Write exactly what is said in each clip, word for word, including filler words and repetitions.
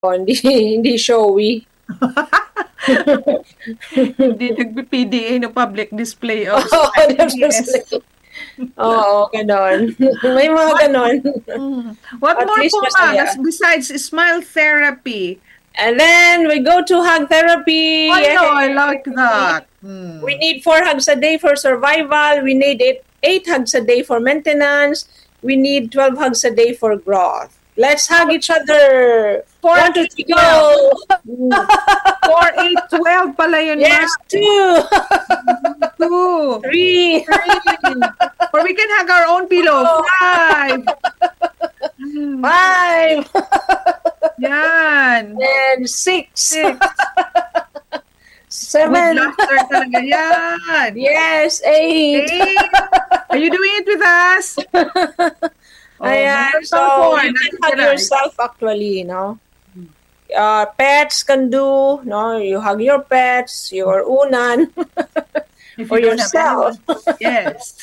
hindi, hindi showy. Hindi nag-P D A no public display of Oo, display. Oo, ganon. May mga ganon. What At more least po, masaya. ma? Besides smile therapy. And then we go to hug therapy. I know, I Yay! like that. We need four hugs a day for survival. We need eight, eight hugs a day for maintenance. We need twelve hugs a day for growth. Let's hug each other. Four, One, two, three, go. Four, eight, twelve pala yun. Yes, ma. two. Two. Three. Three. Or we can hug our own pillow. Oh. Five. Five. Yan. And six. Six. Seven. With laughter talaga yan. Yes, eight. Eight. Are you doing it with us? Oh, ayan, so you can hug yourself actually, you know. Uh, pets can do, no, you hug your pets, your unan, or you yourself. Yes.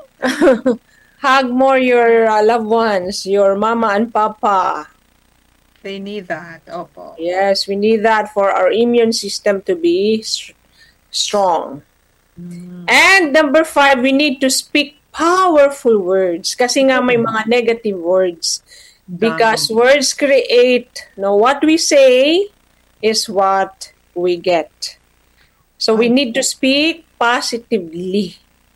Hug more your uh, loved ones, your mama and papa. They need that. Opo. Yes, we need that for our immune system to be st- strong. Mm. And number five, we need to speak powerful words kasi nga may mga negative words. Because um, words create, no, what we say is what we get. So we need to speak positively.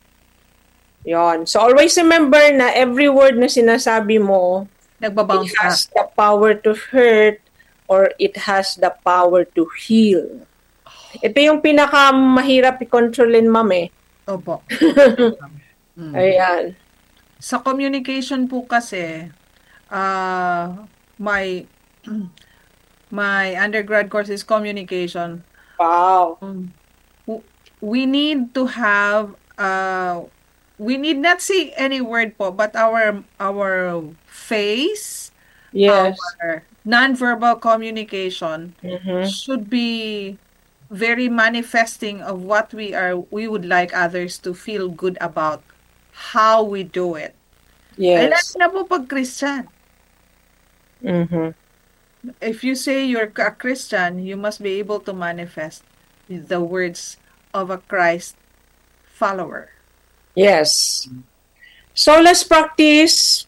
Yon. So always remember na every word na sinasabi mo, nagbabounce it has the power to hurt or it has the power to heal. Ito yung pinaka mahirap i-controlin, ma'am eh. Opo. Mm. Ayan. Sa communication po kasi, uh, my my undergrad course is communication. Wow. Um, we need to have, uh, we need not see any word po, but our our face, yes, our non-verbal communication mm-hmm. should be very manifesting of what we are, we would like others to feel good about. How we do it. Yes. Ay, lalo na po pag Christian. Mm-hmm. If you say you're a Christian, you must be able to manifest the words of a Christ follower. Yes. So let's practice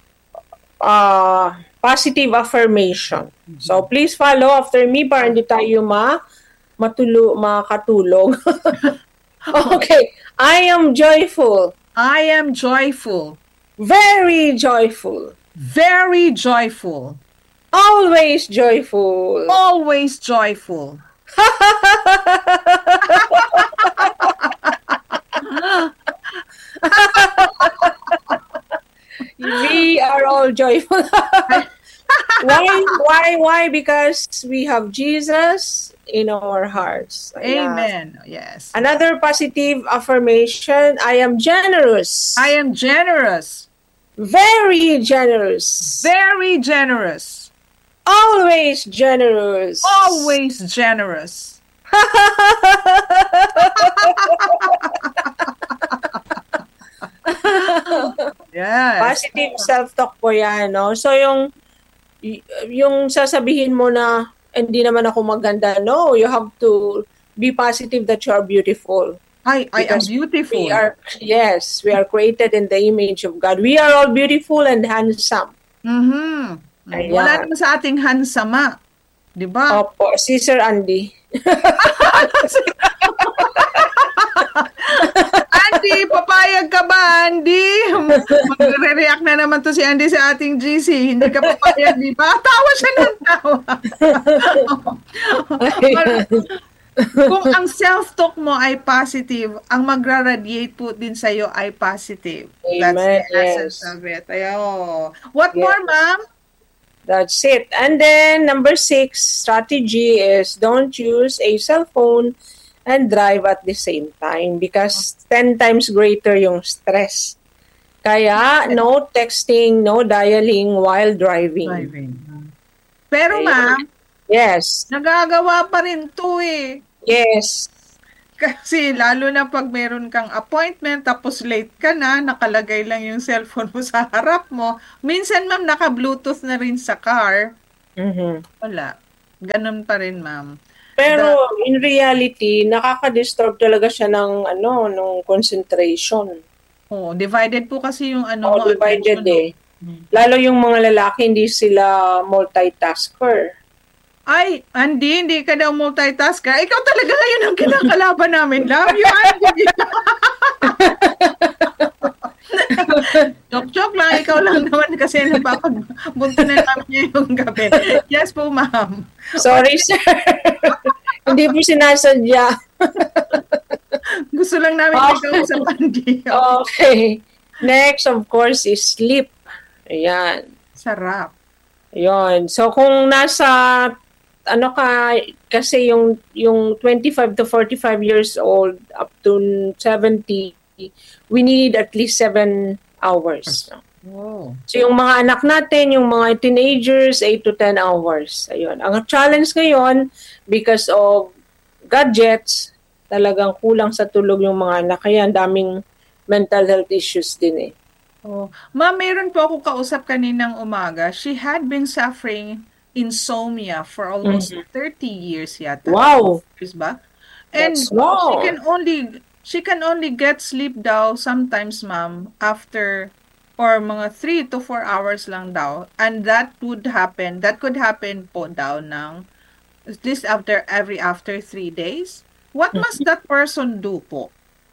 uh, positive affirmation. Mm-hmm. So please follow after me para hindi tayo ma matulo makatulog. Okay. I am joyful. I am joyful. Very joyful. Very joyful. Always joyful. Always joyful. We are all joyful. Why? Why? Why? Because we have Jesus in our hearts. Amen. Yeah. Yes. Another positive affirmation. I am generous. I am generous. Very generous. Very generous. Always generous. Always generous. Yes. Positive self-talk po yan, no? So, yung yung sasabihin mo na hindi naman ako maganda, no, you have to be positive that you are beautiful. I, I am beautiful. We are, yes, we are created in the image of God. We are all beautiful and handsome. Mm-hmm. Wala naman sa ating handsama. Di ba? Opo, si Sir Andy. Andy, papayag ka ba, Andy? Magre-react na naman to si Andy sa ating G C. Hindi ka papayag, di ba? Tawa siya ng tawa. Kung ang self-talk mo ay positive, ang magra-radiate po din sa'yo ay positive. Amen. That's the essence yes. of it. Ayaw. What yes. more, ma'am? That's it. And then, number six strategy is don't use a cell phone and drive at the same time because ten times greater yung stress. Kaya, no texting, no dialing while driving. Driving. Pero, okay. ma'am, yes. Nagagawa pa rin to eh. Yes. Kasi lalo na pag meron kang appointment tapos late ka na, nakalagay lang yung cellphone mo sa harap mo. Minsan, ma'am, naka-Bluetooth na rin sa car. Mm-hmm. Wala. Ganun pa rin, ma'am. Pero in reality, nakaka-disturb talaga siya ng ano, nung concentration. Oh, divided po kasi yung ano O, mo, divided attention, no? eh. Lalo yung mga lalaki, hindi sila multitasker. Ay, Andy, hindi ka daw multitasker. Ikaw talaga ngayon ang kinakalaban namin. Love you, Andy. Joke-joke lang, ikaw lang naman kasi napapagbuntunan namin niya yung gabi. Yes po, ma'am. Sorry, sir. Hindi po sinasadya. Gusto lang namin Okay. ikaw sa Andy. Okay. Next, of course, is sleep. Ayan. Sarap. Yun. So, kung nasa, ano ka, kasi yung, yung twenty-five to forty-five years old up to seventy, we need at least seven hours. Oh. So, yung mga anak natin, yung mga teenagers, eight to ten hours. Ayun. Ang challenge ngayon, because of gadgets, talagang kulang sa tulog yung mga anak. Kaya ang daming mental health issues din eh. Oh. Ma'am, meron po ako kausap kaninang umaga. She had been suffering insomnia for almost Mhm. thirty years yata. Wow! Years ba? And That's she long. can only she can only get sleep daw sometimes, ma'am, after or mga three to four hours lang daw. And that would happen, that could happen po daw ng at least after every after three days. What must that person do po?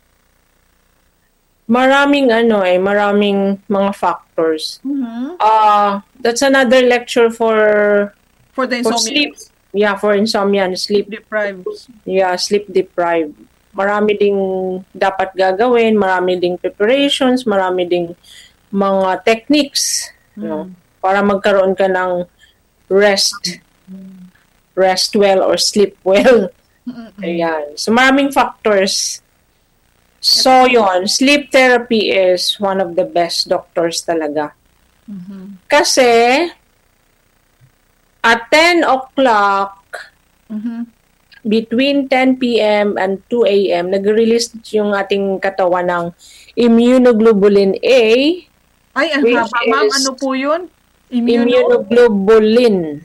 Maraming ano eh, maraming mga factors. Mhm. Uh, that's another lecture for, For the for insomnia. sleep. Yeah, for insomnia and sleep. Deprived. Yeah, sleep deprived. Marami ding dapat gagawin, marami ding preparations, marami ding mga techniques, you know, para magkaroon ka ng rest. Rest well or sleep well. Ayan. So, maraming factors. So, yon, sleep therapy is one of the best doctors talaga. Kasi, at ten o'clock, Mhm. between ten p.m. and two a.m., nag-release yung ating katawan ng immunoglobulin A, Ay, ang which haba, ma'am. is Ano po yun? Immuno? immunoglobulin.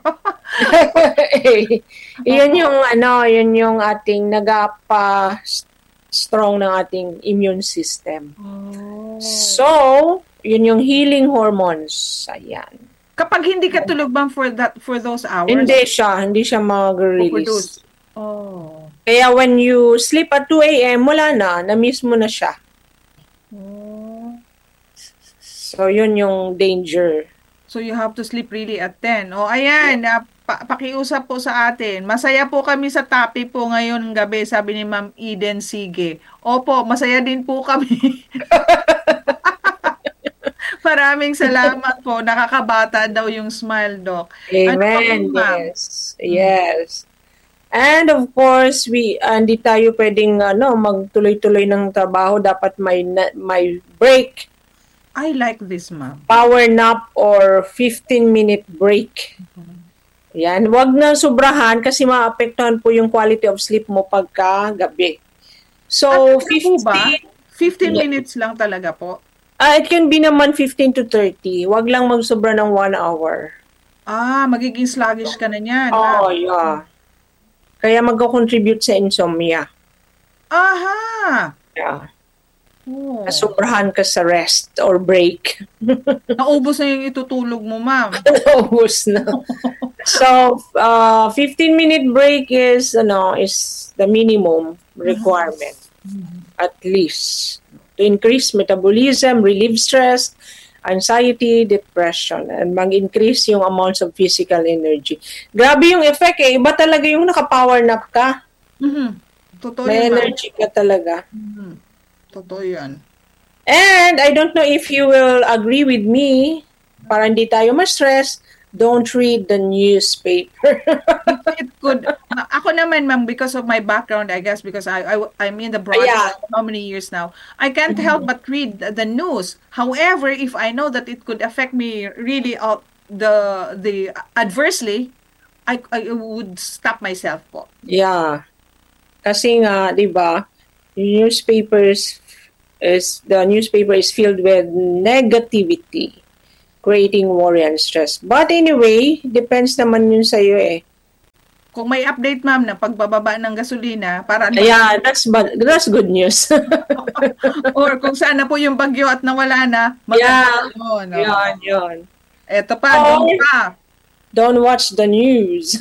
Iyon yung ano, yun yung ating nagapa strong ng ating immune system. Oh. So, yun yung healing hormones. Ayan. Kapag hindi ka tulog, ma'am, for that for those hours? Hindi siya, hindi siya mag-release. Produce. Oh. Kaya when you sleep at two a.m., wala na, na-miss mo na siya. Oh. So, yun yung danger. So you have to sleep really at ten. O ayan, na, pa, pakiusap po sa atin. Masaya po kami sa topic po ngayon gabi, sabi ni Ma'am Eden Sige. Opo, masaya din po kami. Maraming salamat po. Nakakabata daw yung smile, Doc. Ano pa po, Amen. ma'am? Yes. Yes. And of course, we uh, hindi tayo pwedeng ano, magtuloy-tuloy ng trabaho. Dapat may na- may break, I like this, ma'am. power nap or fifteen minute break. Yan, wag na sobrahan kasi maapektuhan po yung quality of sleep mo pagka gabi. So, At ano po ba? fifteen, fifteen Yeah. minutes lang talaga po. ah, it can be naman fifteen to thirty. Wag lang magsobra ng one hour. Ah, magiging sluggish ka na niyan. Oo, ma'am. yeah. Kaya mag-contribute sa insomnia. Aha! Yeah. Oh. Sobrahan ka sa rest or break. Naubos na yung itutulog mo, ma'am. Naubos na. So, uh, fifteen minute break is, ano, is the minimum requirement. At least. To increase metabolism, relieve stress, anxiety, depression, and mag-increase yung amounts of physical energy. Grabe yung effect eh. Iba talaga yung naka-power nap ka. Mhm. Totoo May yun, ma'am. energy ka talaga. Mhm. Totoo yan. And I don't know if you will agree with me, para hindi tayo ma-stress, don't read the newspaper. It could, uh, ako naman, ma'am, because of my background, I guess, because I, I, I'm in the broadcast Yeah. how many years now, I can't help but read the, the news. However, if I know that it could affect me really uh, the the adversely, I, I would stop myself po. Yeah. Kasi nga, di ba, newspapers is, the newspaper is filled with negativity, creating worry and stress. But anyway, depends naman yun sa'yo eh. kung may update, ma'am, na pagbababa ng gasolina, para Yeah, that's bad, that's good news. or kung saan na po yung bagyo at nawala na, Yeah, maganda yun. No? yun, yun. Eto pa, Or, doon pa. don't watch the news.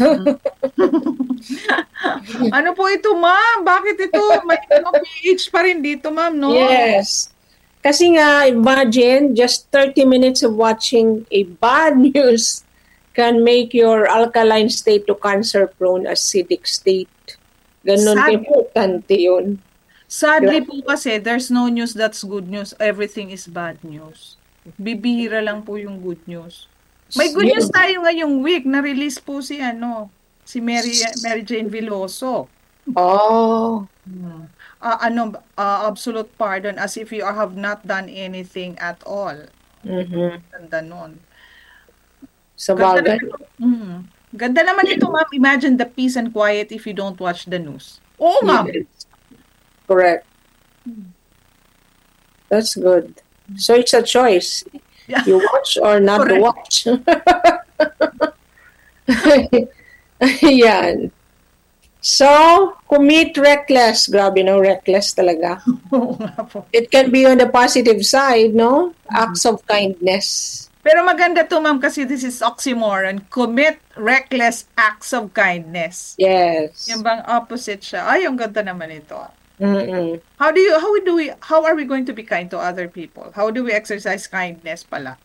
Ano po ito, ma'am? Bakit ito? May ano, pH pa rin dito, ma'am, no? Yes. Kasi nga, imagine, just thirty minutes of watching a bad news can make your alkaline state to cancer-prone acidic state. Ganun Sad- importante yun. Sadly po kasi, there's no news that's good news. Everything is bad news. Bibihira lang po yung good news. May good news tayo ngayong week. Na-release po si ano, si Mary Mary Jane Veloso. Oh. Hmm. Uh, ano, uh, absolute pardon as if you have not done anything at all. Mm-hmm. Ganda nun. Sa Ganda, bagay. mm, ganda naman ito, ma'am. Imagine the peace and quiet if you don't watch the news. Oo, ma'am. Yes. Correct. That's good. So it's a choice. Yeah. You watch or not to Correct. watch. Yan. So, commit reckless. Grabe, no? Reckless talaga. Oo nga po. It can be on the positive side, no? Acts of kindness. Pero maganda to, ma'am, kasi this is oxymoron. Commit reckless acts of kindness. Yes. Yung bang opposite siya. Ay, yung ganda naman ito. Mm-mm. How do you, how do we, how are we going to be kind to other people? How do we exercise kindness pala?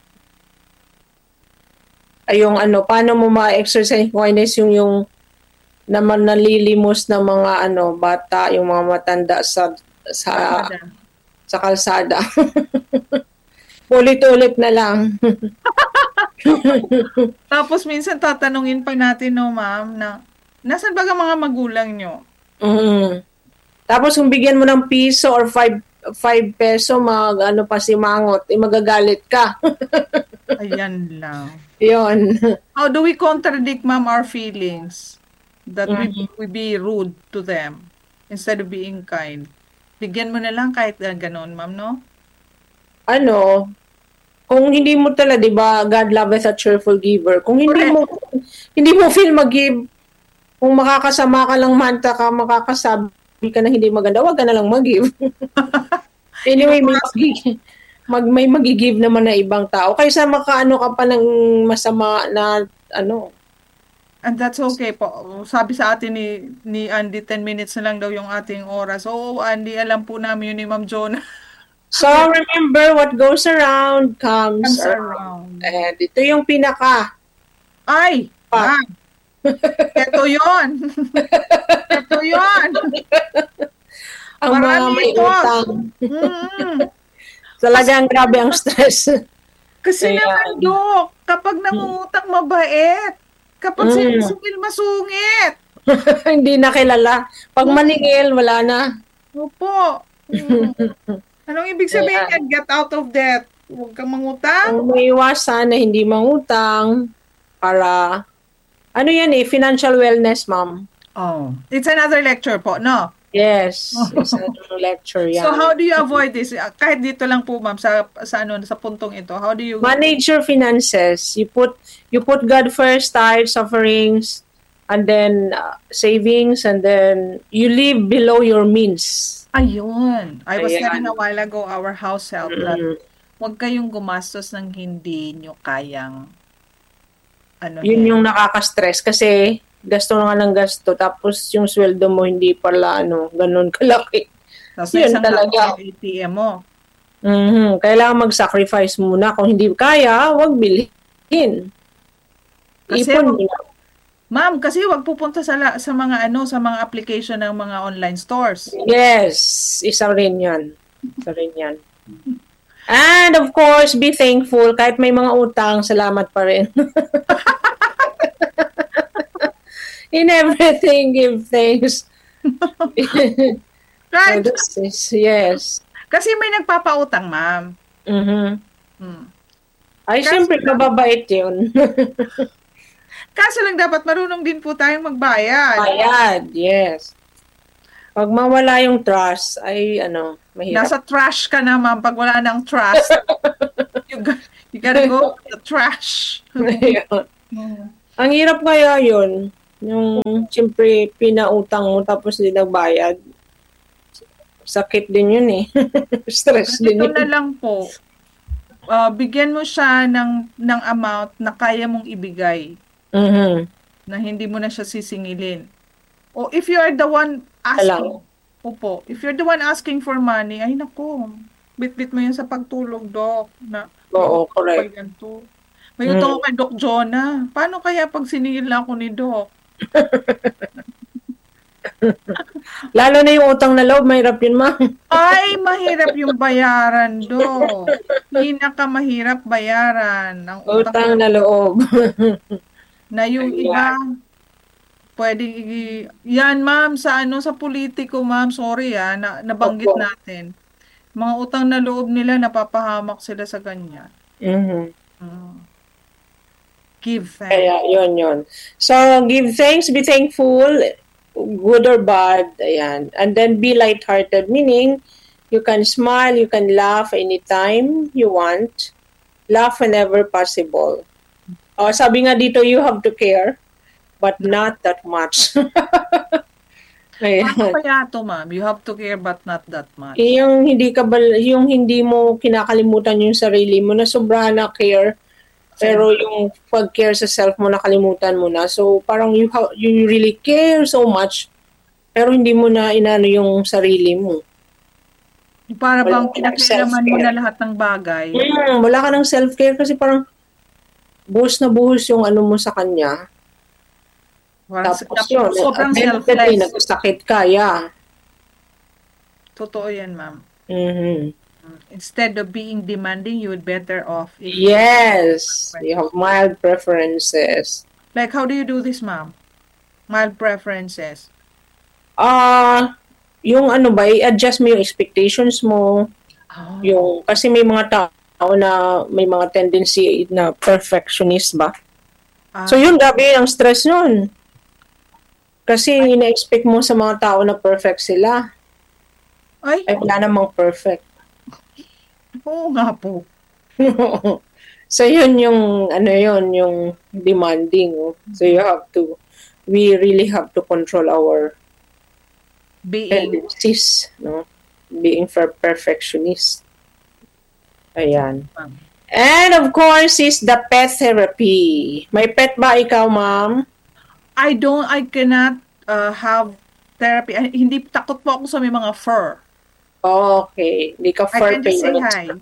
Ay, yung ano, paano mo ma-exercise kindness yung yung naman nalilimos ng mga ano bata, yung mga matanda sa sa Kalsada. sa kalsada. Ulit-ulit na lang. Tapos minsan tatanungin pa natin, no, ma'am, na nasan ba ang mga magulang nyo? Mm. Tapos kung bigyan mo ng piso or five, five peso, mag, ano pa si Mangot, eh, magagalit ka. Ayan lang. Yun. How do we contradict, ma'am, our feelings? That we, Mhm. we be rude to them instead of being kind. Bigyan mo na lang kahit uh, ganon, ma'am, no? Ano, kung hindi mo talaga, di ba, God loveth a cheerful giver. Kung hindi Correct. mo, hindi mo feel mag-give, kung makakasama ka lang manta ka, makakasabi ka na hindi maganda, wag ka na lang mag-give. Anyway, may, mag- mag, may mag-give naman na ibang tao. Kaysa makaano ka pa ng masama na, ano, And that's okay po. Sabi sa atin ni, ni Andy, ten minutes na lang daw yung ating oras. Oo, Andy, alam po namin yun ni Ma'am Jonah. so remember, what goes around comes, Comes around. around. And ito yung pinaka. Ay! Pa. Ah, ito yun. Ito yun. Ang mga Marami may ito. utang. Mm. Talagang grabe ang stress. Kasi Ayan. naman, Dok, kapag nangungutang mabait, kapag Mm. sinisungil, masungit. Hindi na kilala. Pag maningil, wala na. Opo. Mm. Anong ibig sabihin Ayan. yan? Get out of debt. Huwag kang mangutang. Ang may iwasan na hindi mangutang para, ano yan eh, financial wellness, ma'am. Oh. It's another lecture po, no? Yes, it's a lecture yan. So how do you avoid this? Ah, Kahit dito lang po, ma'am, sa sa ano sa puntong ito. How do you Manage your finances. You put you put God first, tithes, offerings, and then uh, savings, and then you live below your means. Ayun. I was Ayan. telling a while ago our house help that Mm. huwag kayong gumastos ng hindi nyo kayang ano Yun eh. yung nakaka-stress kasi gasto na nga ng gasto tapos yung sweldo mo hindi pala ano, ganun kalaki. Tapos yun isang talaga. laki yung A T M mo. Mhm. Kailangan mag-sacrifice muna. Kung hindi kaya, wag bilhin. Kasi Ipon wag- mo. Ma'am, kasi wag pupunta sa la- sa mga ano, sa mga application ng mga online stores. Yes, isa rin yan. Isa rin yan. And of course, be thankful. Kahit may mga utang, salamat pa rin. In everything, give thanks. Right? So this is, yes. Kasi may nagpapautang, ma'am. Mhm. Hmm. Ay, Kaso siyempre, lang- mababait yun. Kaso lang dapat marunong din po tayong magbayad. Bayad, yes. Pag mawala yung trust, ay ano, mahirap. Nasa trash ka na, ma'am. Pag wala ng trust, you, got, you gotta go to the trash. Ayun. Ang hirap kaya yun. Yung, siyempre, pinautang mo tapos hindi nagbayad. Sakit din yun eh. Stress din Ito yun. na lang po, uh, bigyan mo siya ng, ng amount na kaya mong ibigay. Mm-hmm. Na hindi mo na siya sisingilin. O if you are the one asking, opo, if you're the one asking for money, ay nako, bit-bit mo yan sa pagtulog, Doc. Na, Oo, correct. Yan to. May utang ko kay Doc Jonah. Paano kaya pag siningil na ako ni Doc? Lalo na yung utang na loob, mahirap yun, ma'am. Ay, mahirap yung bayaran, Doc. Pinakamahirap bayaran ang utang, Utang na loob. na yung Ayan. iba, pwedeng i- yan, ma'am, sa ano, sa politiko, ma'am, sorry ah, na, nabanggit Opo. natin. Mga utang na loob nila, napapahamak sila sa ganyan. Mm-hmm. Mm. Give thanks. Kaya, yun, yun. So, give thanks, be thankful, good or bad, ayan. And then be lighthearted, meaning you can smile, you can laugh anytime you want, laugh whenever possible. Oh, sabi nga dito, you have to care, but not that much. Ano kaya to, ma'am? You have to care but not that much. Yung hindi ka ba, yung hindi mo kinakalimutan yung sarili mo na sobrahan na care, pero yung pag-care sa self mo nakalimutan mo na. So parang you ha- you really care so much, pero hindi mo na inano yung sarili mo. Para Wala bang ka ng pinakailaman mo self-care. na lahat ng bagay. Hmm, wala ka ng self-care kasi parang buhos na buhos yung ano mo sa kanya. Parang, Tapos yun, sobrang selfless. selfless. Nagkasakit ka, yeah. Totoo yan, ma'am. Mm-hmm. Instead of being demanding, you would better off. If Yes, you have mild preferences. Like, how do you do this, ma'am? Mild preferences. Ah, uh, yung ano ba, i-adjust mo yung expectations mo. Oh. Yung, kasi may mga tao na may mga tendency na perfectionist ba? Ah. So yun, gabi ang stress nun. Kasi ina-expect mo sa mga tao na perfect sila. Ay, Ay wala namang perfect. Oo nga po. So yun yung, ano yun, yung demanding. So you have to, we really have to control our being tendencies, no? Being for perfectionist. Ayan. And of course is the pet therapy. May pet ba ikaw, ma'am? I don't, I cannot uh, have therapy. I, hindi, takot po ako sa may mga fur. Okay. Hindi ka fur I can just say parent.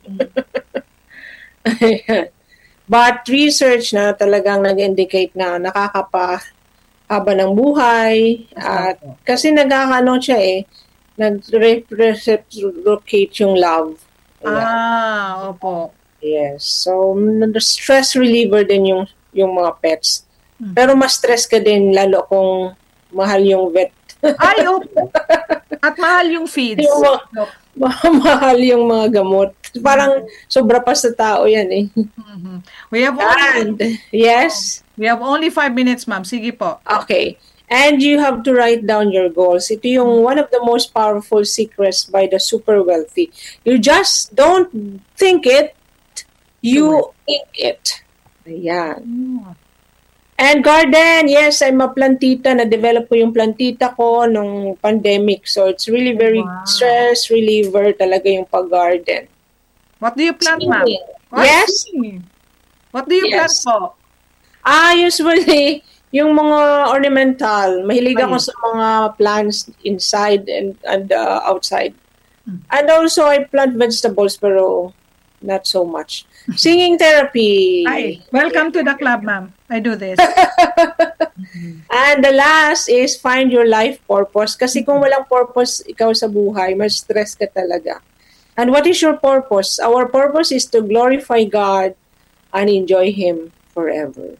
hi. But research na talagang nag-indicate na nakakapahaba ng buhay. At kasi nagkakano siya eh, nag-reciprocate yung love. Ayan. Ah, opo. Yes. So, the stress reliever din yung, yung mga pets. Pero mas stress ka din lalo kung mahal yung vet. Ay, opo. At mahal yung feeds. Yung mga, mahal yung mga gamot. Parang sobra pa sa tao yan eh. Mm-hmm. We have only, And, yes? We have only five minutes, ma'am. Sige po. Okay. And you have to write down your goals. Ito yung one of the most powerful secrets by the super wealthy. You just don't think it, you think it. Ayan. And garden, yes, I'm a plantita. Na-develop ko yung plantita ko nung pandemic. So it's really very Wow. stress reliever talaga yung pag-garden. What do you plant, ma'am? Yes. What do you Yes. plant po? Ah, usually, yung mga ornamental. Mahilig ako sa mga plants inside and, and uh, outside. And also, I plant vegetables pero not so much. Singing therapy. Ay, welcome to the club, ma'am. I do this. And the last is find your life purpose. Kasi kung walang purpose ikaw sa buhay, mas stress ka talaga. And what is your purpose? Our purpose is to glorify God and enjoy Him forever.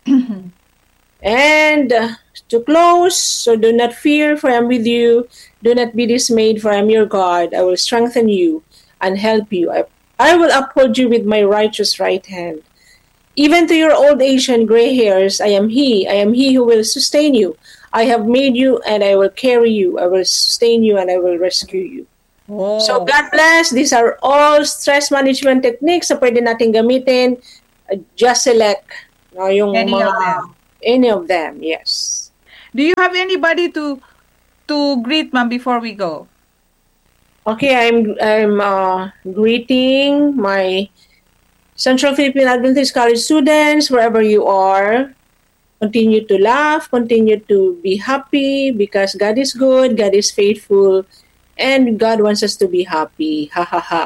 And uh, to close, so do not fear, for I am with you. Do not be dismayed, for I am your God. I will strengthen you and help you. I, I will uphold you with my righteous right hand. Even to your old age and gray hairs, I am He. I am He who will sustain you. I have made you, and I will carry you. I will sustain you, and I will rescue you. Oh. So God bless. These are all stress management techniques na pwede natin gamitin. Uh, just select no, yung Any mga, of them. Any of them, yes. Do you have anybody to to greet, ma'am, before we go? Okay, I'm I'm uh, greeting my Central Philippine Adventist College students wherever you are. Continue to laugh, continue to be happy because God is good, God is faithful, and God wants us to be happy. Ha ha ha.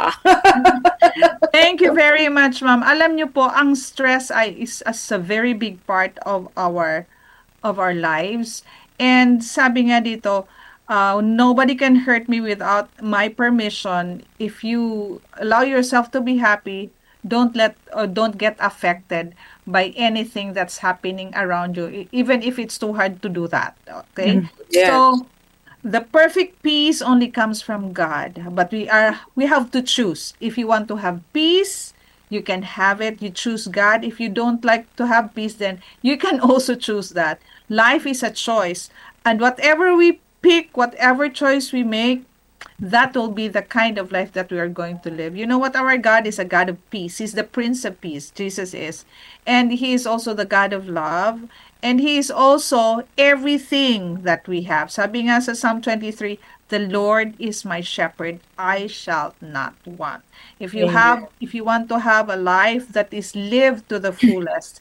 Thank you very much, ma'am. Alam niyo po, ang stress ay is as a very big part of our of our lives. And sabi nga dito, uh, nobody can hurt me without my permission. If you allow yourself to be happy, don't let or don't get affected by anything that's happening around you, even if it's too hard to do that. Okay? Yeah. So the perfect peace only comes from God, but we are we have to choose. If you want to have peace, you can have it. You choose God. If you don't like to have peace, then you can also choose that. Life is a choice, and whatever we pick, whatever choice we make, that will be the kind of life that we are going to live. You know what? Our God is a God of peace. He's the Prince of Peace. Jesus is. And He is also the God of love. And He is also everything that we have. Sabi nga sa Psalm twenty-three, the Lord is my shepherd. I shall not want. If you have, if you want to have a life that is lived to the fullest,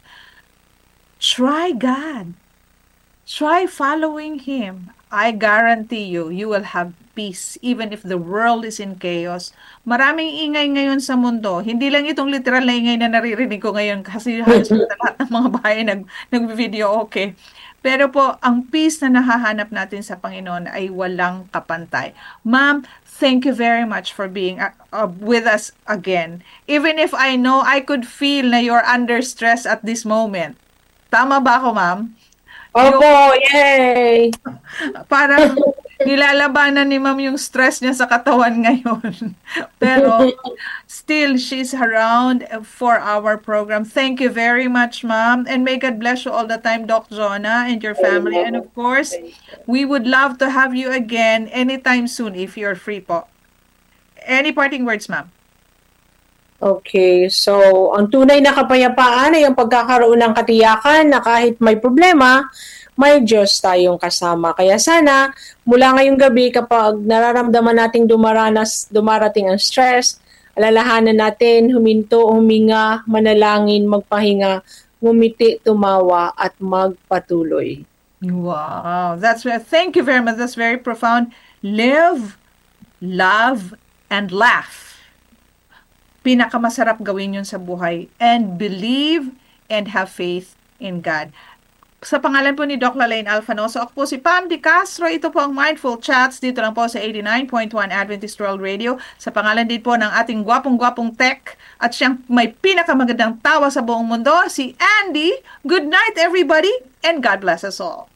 try God. Try following Him. I guarantee you, you will have peace even if the world is in chaos. Maraming ingay ngayon sa mundo. Hindi lang itong literal na ingay na naririnig ko ngayon kasi halos lahat ng mga bahay nag, nag-video okay. Pero po, ang peace na nahahanap natin sa Panginoon ay walang kapantay. Ma'am, thank you very much for being uh, uh, with us again. Even if I know I could feel na you're under stress at this moment. Tama ba ako, ma'am? Opo, yay! Parang nilalabanan ni ma'am yung stress niya sa katawan ngayon. Pero still, she's around for our program. Thank you very much, ma'am. And may God bless you all the time, Doc Jonah, and your family. And of course, we would love to have you again anytime soon if you're free po. Any parting words, ma'am? Okay, so ang tunay na kapayapaan ay ang pagkakaroon ng katiyakan na kahit may problema, may Diyos tayong kasama. Kaya sana, mula ngayong gabi kapag nararamdaman nating dumaranas, dumarating ang stress, alalahanan natin, huminto, huminga, manalangin, magpahinga, ngumiti, tumawa, at magpatuloy. Wow, that's very, thank you very much. That's very profound. Live, love, and laugh. Pinakamasarap gawin yun sa buhay. And believe and have faith in God. Sa pangalan po ni Doc Lalaine Alfanoso, ako po si Pam De Castro. Ito po ang Mindful Chats dito lang po sa eighty-nine point one Adventist World Radio. Sa pangalan din po ng ating gwapong-gwapong tech at siyang may pinakamagandang tawa sa buong mundo, si Andy. Good night everybody and God bless us all.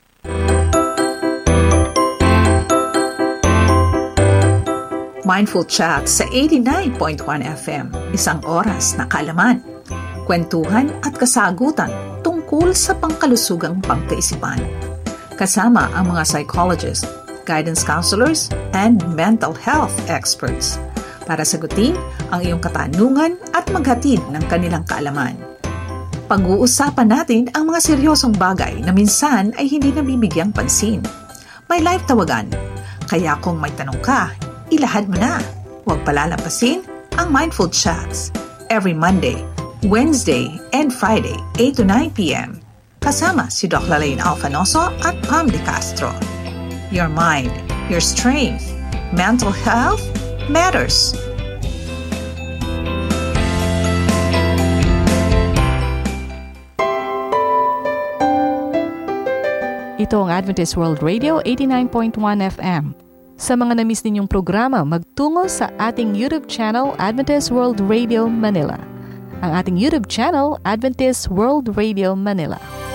Mindful Chat sa eighty-nine point one F M, isang oras na kaalaman, kwentuhan at kasagutan tungkol sa pangkalusugang pangkaisipan. Kasama ang mga psychologists, guidance counselors, and mental health experts para sagutin ang iyong katanungan at maghatid ng kanilang kaalaman. Pag-uusapan natin ang mga seryosong bagay na minsan ay hindi nabibigyang pansin. May live tawagan, kaya kung may tanong ka, ilahad mo na. Huwag palalampasin ang Mindful Chats every Monday, Wednesday, and Friday, eight to nine p.m. Kasama si Doc Lalaine Alfanoso at Pam De Castro. Your mind, your strength, mental health matters. Ito ang Adventist World Radio eighty-nine point one F M. Sa mga na-miss ninyong programa, magtungo sa ating YouTube channel, Adventist World Radio Manila. Ang ating YouTube channel, Adventist World Radio Manila.